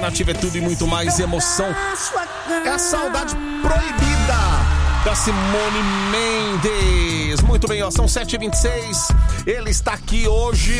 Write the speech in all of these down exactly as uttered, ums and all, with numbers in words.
Nativa é tudo e muito mais emoção. É a saudade proibida da Simone Mendes. Muito bem, ó, são sete e vinte e seis. Ele está aqui hoje.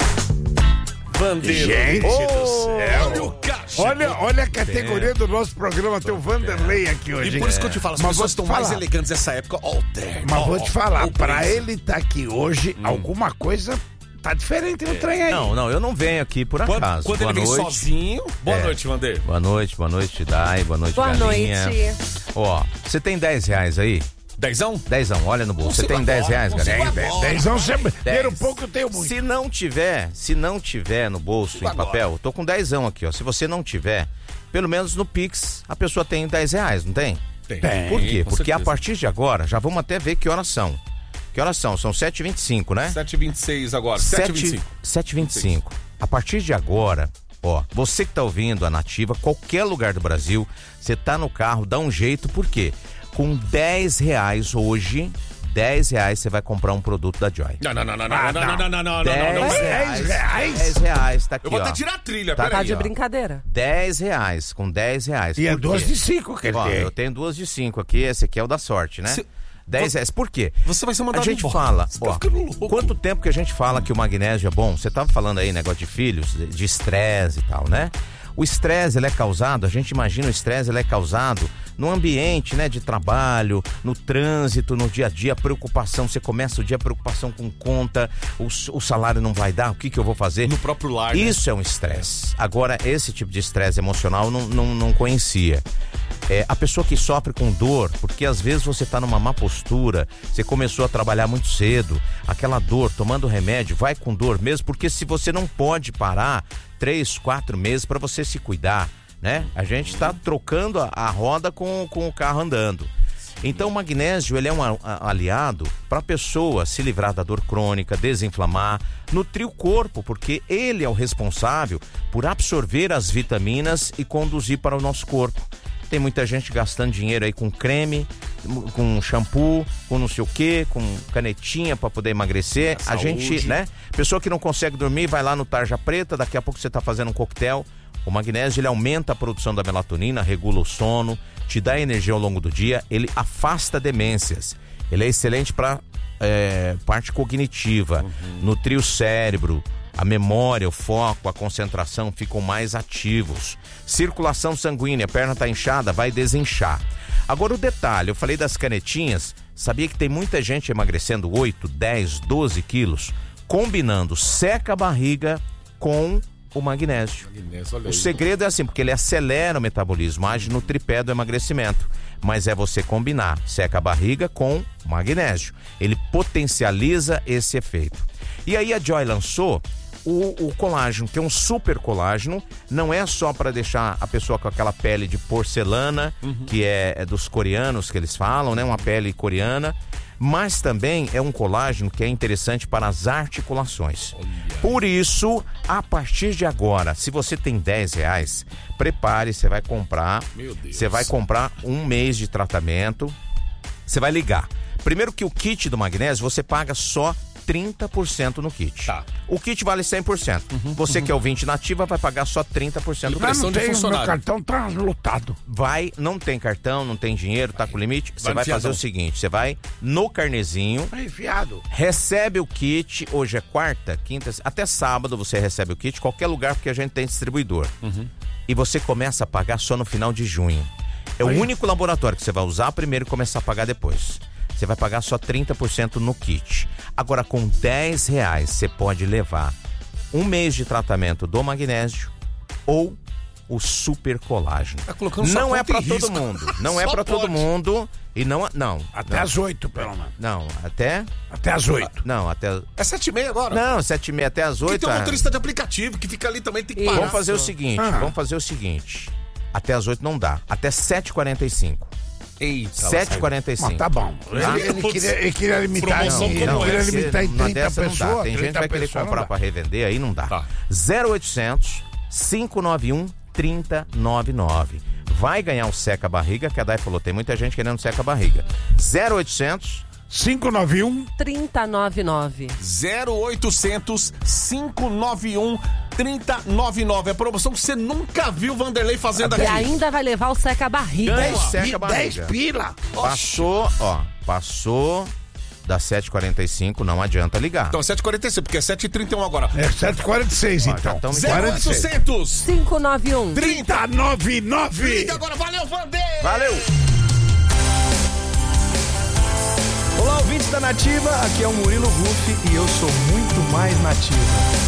Vanderlei. Gente oh, do céu. Olha o caixa. Olha, olha a categoria do nosso programa. Tem o Vanderlei aqui hoje. E por isso que eu te falo, as Mas pessoas vou estão te mais falar. elegantes nessa época. Ó, o terno. Mas ó, vou ó, te falar, o pra príncipe. ele estar aqui hoje, Hum. alguma coisa tá diferente no trem aí. Não, não, eu não venho aqui por Quando, acaso. quando boa ele vem noite. sozinho. Boa É. noite, Vander. Boa noite, boa noite, Dai, boa noite, Boa Galinha. noite. Ó, você tem dez reais aí? Dezão? Dezão, olha no bolso. Você Consigo tem dez agora, reais, consigo Galinha? agora. Dezão sempre. Dez. Ter um pouco eu tenho muito. Se não tiver, se não tiver no bolso, em Agora. papel, tô com dezão aqui, ó. Se você não tiver, pelo menos no Pix, a pessoa tem dez reais, não tem? Tem. Por quê? com Porque certeza. a partir de agora, já vamos até ver que horas são. Que horas são? São sete e vinte e cinco, né? sete e vinte e seis agora. sete e vinte e cinco. sete e vinte e cinco. A partir de agora, ó, você que tá ouvindo a Nativa, qualquer lugar do Brasil, você tá no carro, dá um jeito, por quê? Com dez reais hoje, dez reais você vai comprar um produto da Joy. Não, não, não, não, não, Ah, não, não, não, não, não, dez não, não. reais. reais? dez reais, tá aqui, Eu vou ó. até tirar a trilha, Tá Tá peraí. de ó. brincadeira. dez reais, com dez reais. E é Por duas quê? de cinco, quer Ó, dizer. eu tenho duas de cinco aqui, esse aqui é o da sorte, né? Se- dez reais. Por quê? Você vai ser A mandado gente embora. fala, Você tá ó, ficando louco. quanto tempo que a gente fala que o magnésio é bom? Você tava falando aí, negócio de filhos, de estresse e tal, né? O estresse, ele é causado, a gente imagina o estresse, ele é causado no ambiente, né, de trabalho, no trânsito, no dia a dia, preocupação, você começa o dia, preocupação com conta, o, o salário não vai dar, o que que eu vou fazer? No próprio lar, né? Isso é um estresse. Agora, esse tipo de estresse emocional eu não, não, não conhecia. É, a pessoa que sofre com dor, porque às vezes você tá numa má postura, você começou a trabalhar muito cedo, aquela dor, tomando remédio, vai com dor mesmo, porque se você não pode parar três, quatro meses para você se cuidar, né? A gente tá trocando a, a roda com, com o carro andando. Então o magnésio, ele é um a- a- aliado para a pessoa se livrar da dor crônica, desinflamar, nutrir o corpo, porque ele é o responsável por absorver as vitaminas e conduzir para o nosso corpo. Tem muita gente gastando dinheiro aí com creme, com shampoo, com não sei o que, com canetinha para poder emagrecer. A A gente, saúde. né? Pessoa que não consegue dormir, vai lá no tarja preta, daqui a pouco você tá fazendo um coquetel. O magnésio, ele aumenta a produção da melatonina, regula o sono, te dá energia ao longo do dia, ele afasta demências. Ele é excelente para é, parte cognitiva, nutrir o cérebro, a memória, o foco, a concentração ficam mais ativos. Circulação sanguínea, a perna tá inchada, vai desinchar. Agora o detalhe, eu falei das canetinhas, sabia que tem muita gente emagrecendo oito, dez, doze quilos, combinando seca a barriga com o magnésio. Magnésio, olha O aí. segredo é assim, porque ele acelera o metabolismo, age no tripé do emagrecimento. Mas é você combinar seca a barriga com magnésio. Ele potencializa esse efeito. E aí a Joy lançou o, o colágeno, que é um super colágeno. Não é só para deixar a pessoa com aquela pele de porcelana, que é, é dos coreanos que eles falam, né? Uma pele coreana. Mas também é um colágeno que é interessante para as articulações. Por isso, a partir de agora, se você tem dez reais, prepare, você vai comprar. Meu Deus. Você vai comprar um mês de tratamento. Você vai ligar. Primeiro que o kit do magnésio, você paga só trinta por cento no kit. Tá. O kit vale cem por cento. Você que é ouvinte nativa vai pagar só trinta por cento do Pressão preço. Mas não de tem, o meu funcionário. cartão tá lotado. Vai, não tem cartão, não tem dinheiro, tá com limite. Você Vai vai no fazer fiadão. o seguinte, você vai no carnezinho, Tá enfiado. recebe o kit, hoje é quarta, quinta, até sábado você recebe o kit, qualquer lugar, porque a gente tem distribuidor. E você começa a pagar só no final de junho. É o Aí. único laboratório que você vai usar primeiro e começar a pagar depois. Você vai pagar só trinta por cento no kit. Agora, com dez reais, você pode levar um mês de tratamento do magnésio ou o super colágeno. Tá colocando sua Não é conta pra em todo risco. mundo. Não é Só pra todo pode. mundo. E não, não. Até não, às oito, pelo menos. Não, até... Até às oito. Não, até... É sete e meia agora. Não, sete e meia até às Porque oito. tem um ah, motorista de aplicativo que fica ali também, tem que Isso. parar. Vamos fazer o seguinte, Ah. vamos fazer o seguinte. Até às oito não dá. Até sete e quarenta e cinco. Eita. sete e quarenta e cinco. Mas tá bom. Ele, ele queria, ele queria limitar Promoção em, como ele queria essa? limitar em Numa trinta dessa não dá. pessoas. Tem gente que trinta vai querer pessoas, comprar não pra revender, aí não dá. Tá. zero oitocentos, cinco nove um, três zero nove nove. Vai ganhar o seca barriga, que a Dai falou, tem muita gente querendo seca barriga. zero oitocentos, cinco nove um, trinta e nove nove. zero oitocentos, cinco nove um, trinta noventa e nove. É a promoção que você nunca viu o Vanderlei fazendo E aqui. ainda vai levar o seca-barriga. Ganha o E seca dez barriga. pila. Passou, ó, passou das sete e quarenta e cinco, não adianta ligar. Então, sete e quarenta e cinco, porque é sete e trinta e um agora. É sete e quarenta e seis, Ó, então. já tamo em zero quarenta e seis. oitocentos. cinco nove um. trinta noventa e nove. Liga agora, valeu, Vander! Valeu! Olá, ouvintes da Nativa, aqui é o Murilo Ruff e eu sou muito mais nativa.